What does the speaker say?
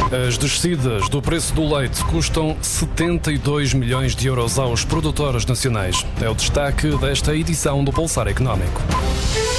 As descidas do preço do leite custam 72 milhões de euros aos produtores nacionais. É o destaque desta edição do Pulsar Económico.